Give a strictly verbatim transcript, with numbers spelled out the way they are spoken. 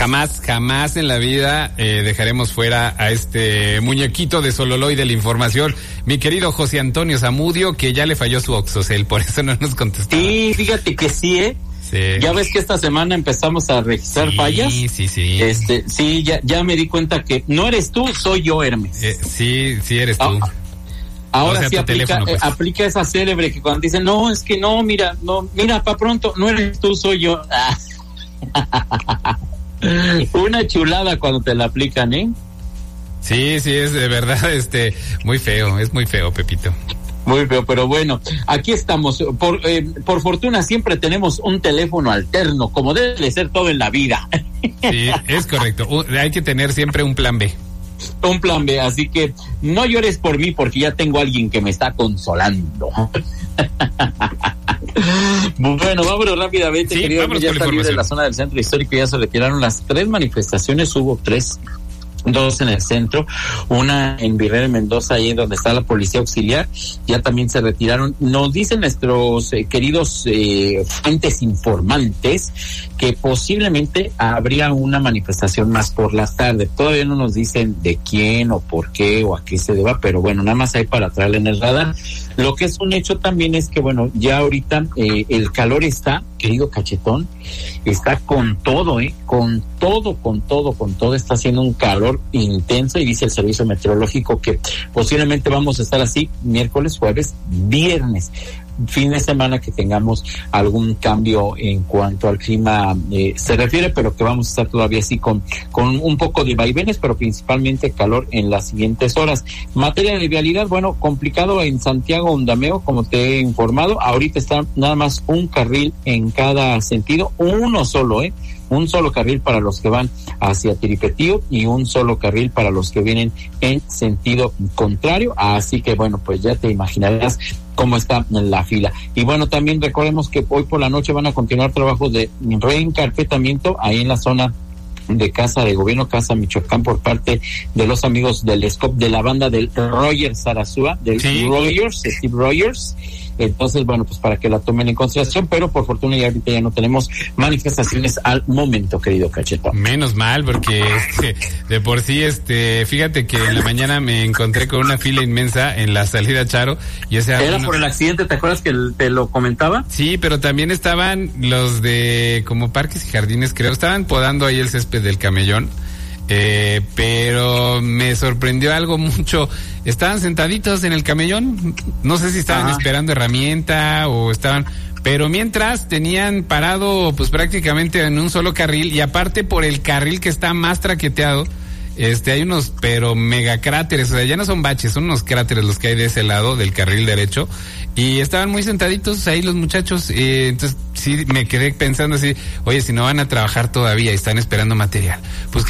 Jamás, jamás en la vida eh, dejaremos fuera a este muñequito de Sololoy de la información, mi querido José Antonio Zamudio, que ya le falló su Oxocel, por eso no nos contestó. Sí, fíjate que sí, ¿eh? Sí. Ya ves que esta semana empezamos a registrar sí, fallas. Sí, sí, sí. Este, sí, ya, ya me di cuenta que no eres tú, soy yo, Hermes. Eh, sí, sí eres tú. Ah, ahora o sea, sí aplica, teléfono, pues. eh, aplica esa célebre que cuando dicen, no, es que no, mira, no, mira, pa' pronto, no eres tú, soy yo. Una chulada cuando te la aplican, ¿eh? Sí, sí, es de verdad, este, muy feo, es muy feo, Pepito. Muy feo, pero bueno, aquí estamos. Por, eh, por fortuna siempre tenemos un teléfono alterno, como debe de ser todo en la vida. Sí, es correcto. Uh, hay que tener siempre un plan B. Un plan B, así que no llores por mí porque ya tengo a alguien que me está consolando. Bueno, vámonos rápidamente, sí, querido. Ya está libre la zona del centro histórico, ya se retiraron las tres manifestaciones, hubo tres. Dos en el centro, una en Virrey de Mendoza, ahí donde está la policía auxiliar, ya también se retiraron. Nos dicen nuestros eh, queridos eh, fuentes informantes que posiblemente habría una manifestación más por la tarde. Todavía no nos dicen de quién o por qué o a qué se deba, pero bueno, nada más hay para traerle en el radar. Lo que es un hecho también es que, bueno, ya ahorita eh, el calor está, querido Cachetón, está con todo, ¿eh? Con todo, con todo, con todo, está haciendo un calor intenso y dice el servicio meteorológico que posiblemente vamos a estar así miércoles, jueves, viernes, fin de semana que tengamos algún cambio en cuanto al clima eh, se refiere, pero que vamos a estar todavía así con, con un poco de vaivenes, pero principalmente calor en las siguientes horas. Materia de vialidad, bueno, complicado en Santiago Ondameo, como te he informado, ahorita está nada más un carril en cada sentido, uno solo, eh un solo carril para los que van hacia Tiripetío y un solo carril para los que vienen en sentido contrario, así que bueno, pues ya te imaginarás cómo está la fila. Y bueno, también recordemos que hoy por la noche van a continuar trabajos de reencarpetamiento ahí en la zona de Casa de Gobierno, Casa Michoacán, por parte de los amigos del S C O P, de la banda del Roger Sarasúa, del sí. Rogers, Steve Rogers. Entonces, bueno, pues para que la tomen en consideración, pero por fortuna ya ahorita ya no tenemos manifestaciones al momento, querido Cachetón. Menos mal, porque este, de por sí, este, fíjate que en la mañana me encontré con una fila inmensa en la salida Charo, y o sea, ¿era bueno, por el accidente? ¿Te acuerdas que te lo comentaba? Sí, pero también estaban los de como Parques y Jardines, creo, estaban podando ahí el césped del camellón. Eh, pero me sorprendió algo mucho. Estaban sentaditos en el camellón. No sé si estaban Ajá. esperando herramienta o estaban... Pero mientras tenían parado pues prácticamente en un solo carril, y aparte por el carril que está más traqueteado, este hay unos pero mega cráteres, o sea, ya no son baches, son unos cráteres los que hay de ese lado del carril derecho, y estaban muy sentaditos ahí los muchachos, eh, entonces sí me quedé pensando así, oye, si no van a trabajar todavía y están esperando material, pues